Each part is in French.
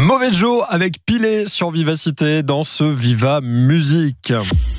Mauvais Joe avec Pilé sur Vivacité dans ce Viva Musique.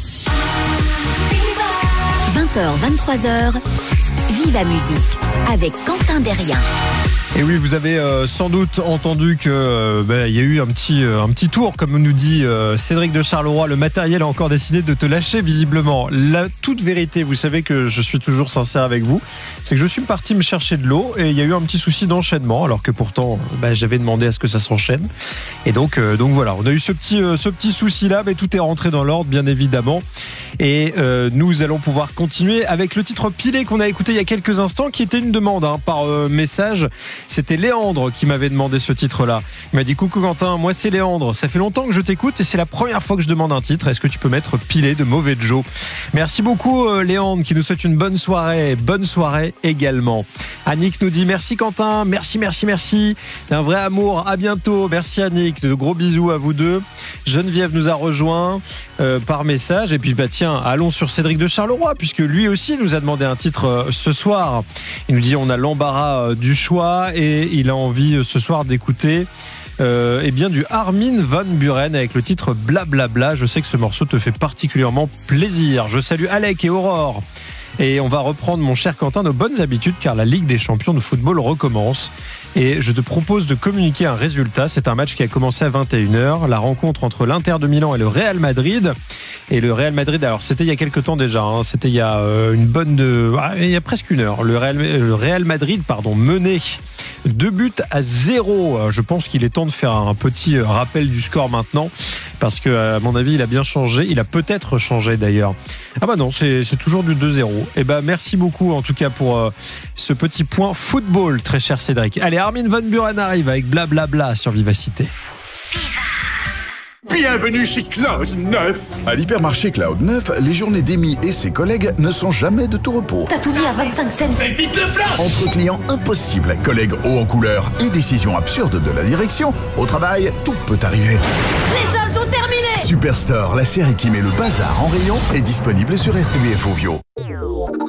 20h, 23h, Viva Musique avec Quentin Derrien. Et oui, vous avez sans doute entendu que il y a eu un petit tour, comme nous dit Cédric de Charleroi. Le matériel a encore décidé de te lâcher visiblement. La toute vérité, vous savez que je suis toujours sincère avec vous, c'est que je suis parti me chercher de l'eau et il y a eu un petit souci d'enchaînement, alors que pourtant j'avais demandé à ce que ça s'enchaîne. Et donc voilà, on a eu ce petit souci là, mais tout est rentré dans l'ordre bien évidemment. Et nous allons pouvoir continuer avec le titre Pilé qu'on a écouté il y a quelques instants, qui était une demande par message. C'était Léandre qui m'avait demandé ce titre-là. Il m'a dit: coucou Quentin, moi c'est Léandre, ça fait longtemps que je t'écoute et c'est la première fois que je demande un titre. Est-ce que tu peux mettre Pilé de Mauvais Joe? Merci beaucoup Léandre, qui nous souhaite une bonne soirée également. Annick nous dit: merci Quentin, merci, un vrai amour, à bientôt. Merci Annick, de gros bisous à vous deux. Geneviève nous a rejoint par message, et puis tiens, allons sur Cédric de Charleroi, puisque lui aussi nous a demandé un titre ce soir. Il nous dit: on a l'embarras du choix et il a envie ce soir d'écouter du Armin van Buuren avec le titre Blablabla. Je sais que ce morceau te fait particulièrement plaisir. Je salue Alec et Aurore. Et on va reprendre, mon cher Quentin, nos bonnes habitudes, car la Ligue des champions de football recommence. Et je te propose de communiquer un résultat. C'est un match qui a commencé à 21h. La rencontre entre l'Inter de Milan et le Real Madrid. Et le Real Madrid, alors c'était il y a quelques temps déjà, c'était il y a il y a presque une heure. Le Real Madrid, menait 2-0. Je pense qu'il est temps de faire un petit rappel du score maintenant, parce que à mon avis il a bien changé, il a peut-être changé d'ailleurs. Non, c'est toujours du 2-0. Merci beaucoup en tout cas pour ce petit point football, très cher Cédric. Allez, Armin van Buuren arrive avec Blablabla sur Vivacité. Bienvenue chez Cloud 9. À l'hypermarché Cloud 9, les journées d'Amy et ses collègues ne sont jamais de tout repos. T'as tout mis à 25 cents. Faites vite le plein. Entre clients impossibles, collègues hauts en couleur et décisions absurdes de la direction, au travail, tout peut arriver. Les soldes sont terminés. Superstore, la série qui met le bazar en rayon, est disponible sur RTBF Ovio.